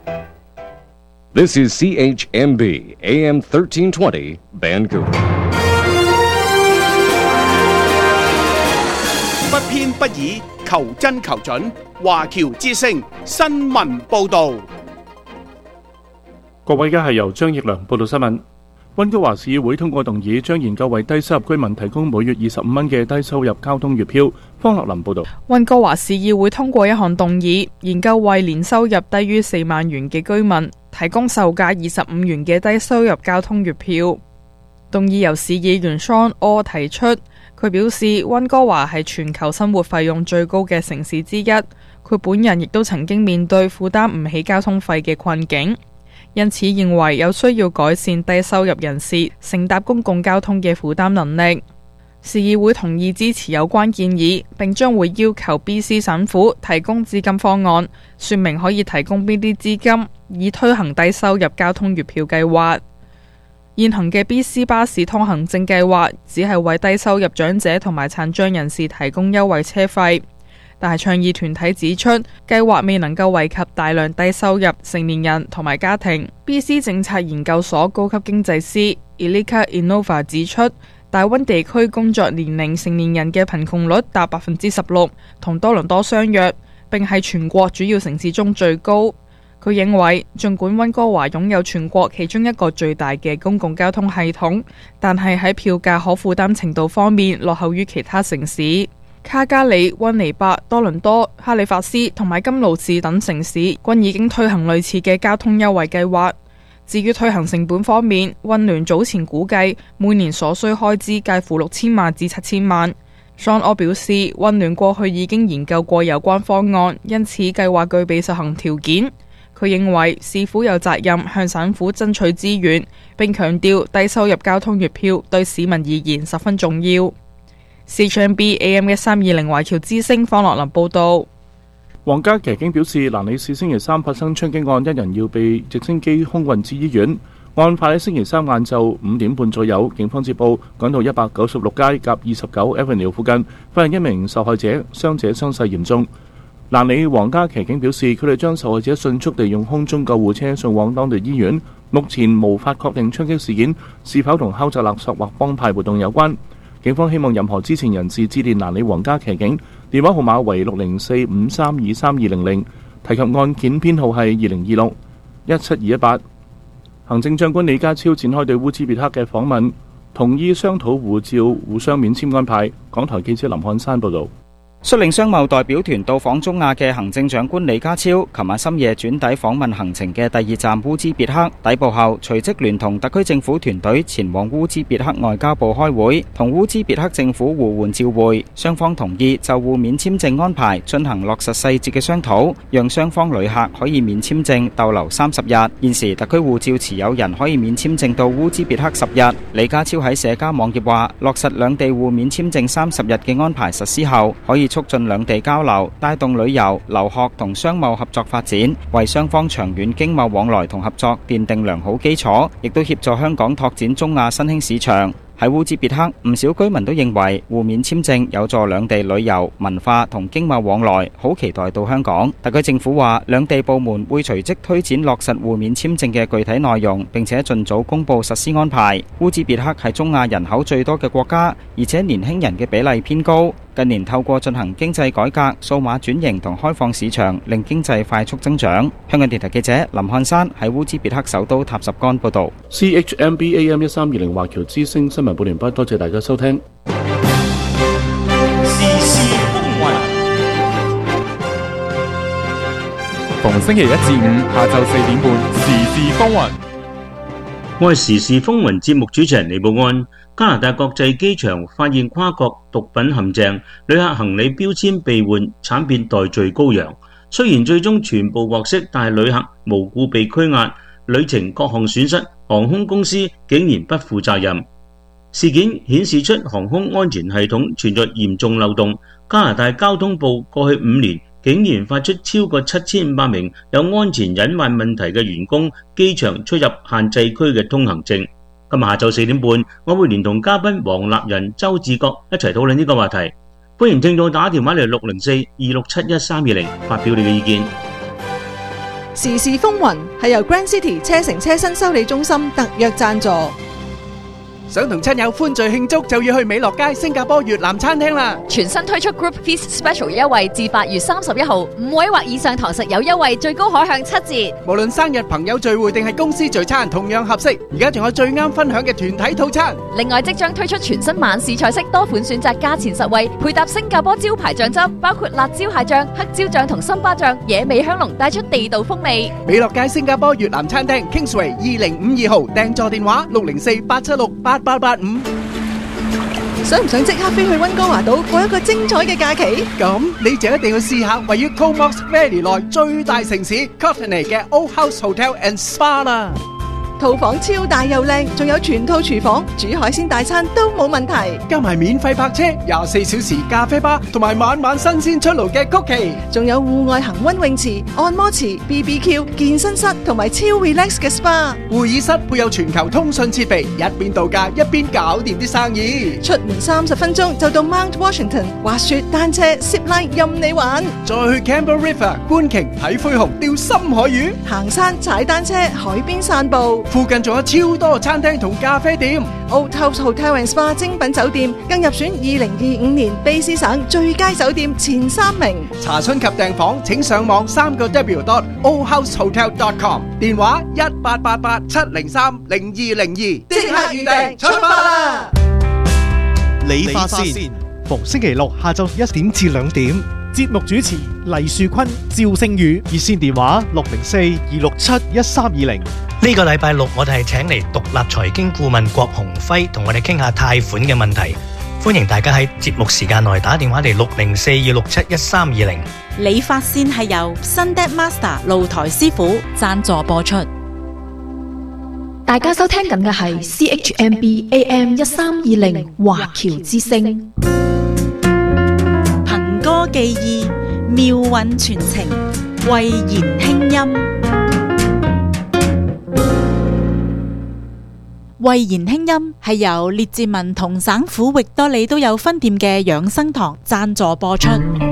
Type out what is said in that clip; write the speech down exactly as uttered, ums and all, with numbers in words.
This is C H M B A M thirteen twenty Vancouver。 不偏不倚，求真求準。華僑之聲新聞報導。 各位，而家係由張奕良報道新聞。溫哥華市議會通過動議，將研究為低收入居民提供每月二十五蚊嘅低收入交通月票。方樂林報道。 溫哥華市議會通過一項動議，研究為年收入低於四萬元嘅居民提供售價二十五元嘅低收入交通月票。動議由市議員 Sean O 提出，佢表示溫哥華係全球生活費用最高嘅城市之一，佢本人亦都曾經面對負擔唔起交通費嘅困境。因此認為有需要改善低收入人士乘搭公共交通嘅負擔能力。市議會同意支持有關建議，並將會要求 B C 省府提供資金方案，說明可以提供邊啲資金，以推行低收入交通月票計劃。現行嘅 B C 巴士通行證計劃只係為低收入長者同埋殘障人士提供優惠車費。但係倡議團體指出，計劃未能夠惠及大量低收入成年人同埋家庭。B C 政策研究所高級經濟師 Elika Innova 指出，大溫地區工作年齡成年人嘅貧窮率達百分之十六，同多倫多相若，並係全國主要城市中最高。佢認為，儘管溫哥華擁有全國其中一個最大嘅公共交通系統，但係喺票價可負擔程度方面落後於其他城市。卡加里、溫尼伯、多倫多、哈利法斯同埋金勞士等城市均已經推行類似嘅交通優惠計劃。至於推行成本方面，溫聯早前估計每年所需開支介乎六千萬至七千萬。Sean O 表示，溫聯過去已經研究過有關方案，因此計劃具備實行條件。佢認為市府有責任向省府爭取資源，並強調低收入交通月票對市民而言十分重要。C H M B A M 一三二零華僑之聲方樂林報道。 皇家騎警表示，蘭里市星期三發生槍擊案，一人要被直升機空運至醫院。案發喺星期三晏晝五點半左右，警方接報趕到一百九十六街甲二十九 Avenue 附近，發現一名受害者，傷者傷勢嚴重。蘭里皇家騎警表示，佢哋將受害者迅速地用空中救護車送往當地醫院。目前無法確定槍擊事件是否同敲詐勒索或幫派活動有關。警方希望任何知情人士致電蘭里皇家騎警，電話號碼為六零四五三二三二零零，提及案件編號係二零二六一七二一八。行政長官李家超展開對烏茲別克嘅訪問，同意商討護照互相免簽安排。港台記者林漢山報導。 率領商貿代表團到訪中亞嘅行政長官李家超，琴晚深夜轉抵訪問行程嘅第二站烏茲別克，抵埗後隨即聯同特區政府團隊前往烏茲別克外交部開會，同烏茲別克政府互換照會。雙方同意就互免簽證安排進行落實細節嘅商討，讓雙方旅客可以免簽證逗留三十日。現時特區護照持有人可以免簽證到烏茲別克十日。李家超喺社交網頁話，落實兩地互免簽證三十日嘅安排實施後，可以促進兩地交流，帶動旅遊、留學同商貿合作發展，為雙方長遠經貿往來同合作奠定良好基礎，亦都協助香港拓展中亞新興市場。喺烏茲別克，唔少居民都認為互免簽證有助兩地旅遊、文化同經貿往來，好期待到香港。特區政府話，兩地部門會隨即推展落實互免簽證嘅具體內容，並且盡早公布實施安排。烏茲別克係中亞人口最多嘅國家，而且年輕人嘅比例偏高。近年透過進行經濟改革、數碼轉型同開放市場，令經濟快速增長。香港電台記者林漢山喺烏茲別克首都塔什干報導。 C H M B A M 一三二零華僑之聲新聞報完畢，多謝大家收聽。 時事風雲， 逢星期一至五下晝四點半，時事風雲。 我係時事風雲節目主持人李寶安。加拿大國際機場發現跨國毒品陷阱，旅客行李標籤被換，慘變代罪羔羊。雖然最終全部獲釋，但係旅客無故被拘押，旅程各項損失，航空公司竟然不負責任。事件顯示出航空安全系統存在嚴重漏洞。加拿大交通部過去五年竟然發出超過七千五百名有安全隱患問題嘅員工機場出入限制區嘅通行證。今日下晝四點半，我會連同嘉賓黃立仁、周志國一齊討論呢個話題。歡迎聽眾打電話嚟六零四二六七一三二零發表你嘅意見。 時事風雲係由 Grand City 車城車身修理中心特約贊助。 想同親友歡聚慶祝，就要去美樂街新加坡越南餐廳啦！ 全新推出 Group Feast Special 優惠，至八月三十一號，五位或以上堂食有優惠，最高可享七折。 無論生日、朋友聚會定係公司聚餐，同樣合適。而家仲有最啱分享嘅團體套餐。 另外，即將推出全新晚市菜式，多款選擇，價錢實惠，配搭新加坡招牌醬汁，包括辣椒蟹醬、黑椒醬同森巴醬，野味香濃，帶出地道風味。 美樂街新加坡越南餐廳 Kingsway 二零五二號，訂座電話六零四八七六八八八五。 想唔想即刻飛去溫哥華島過一個精彩嘅假期？ 咁你就一定要試下位於 Comox Valley 內最大城市 Courtenay 嘅 Old House Hotel and Spa 啦。 套房超大又靚，仲有全套廚房，煮海鮮大餐都冇問題。 加埋免費泊車、廿四小時咖啡吧，同埋晚晚新鮮出爐嘅曲奇， 仲有戶外恒溫泳池、按摩池、B B Q、健身室同埋超 relax 嘅 S P A。 會議室配有全球通訊設備，一邊度假一邊搞掂啲生意。 出門三十分鐘就到 Mount Washington，滑雪、單車、zip line 任你玩。 再去 Campbell River 觀鯨、睇灰熊、釣深海魚， 行山、踩單車、海邊散步。 附近仲有超多餐廳同咖啡店。 Old House Hotel and Spa 精品酒店更入選二零二五年卑詩省最佳酒店前三名。 查詢及訂房請上網三個 W dot old house hotel dot com， 電話一八八八七零三零二零二，即刻預訂出發啦！ 理髮線逢星期六下晝一點至兩點，節目主持黎樹坤、趙星宇，熱線電話六零四二六七一三二零。 呢個禮拜六我哋係請嚟獨立財經顧問郭鴻輝同我哋傾下貸款嘅問題，歡迎大家喺節目時間內打電話嚟六零四二六七一三二零。 理髮線係由 Sunday Master 露台師傅贊助播出。 大家收聽緊嘅係 C H M B A M 一三二零華僑之聲， 憑歌寄意，妙韻傳情，慧言輕音。慧言輕音係由列治文同省府域多利都有分店嘅養生堂贊助播出。